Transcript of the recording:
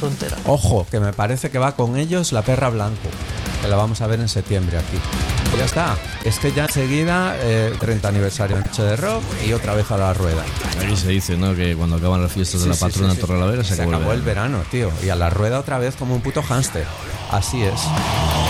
frontera. Ojo, que me parece que va con ellos la Perra Blanco, que la vamos a ver en septiembre aquí. Y ya está. Es que ya enseguida 30 aniversario de Noche de Rock y otra vez a la rueda. Aquí se dice, ¿no? Que cuando acaban las fiestas de la patrona en Torrelavega se acabó el verano, tío. Y a la rueda otra vez como un puto hámster. Así es.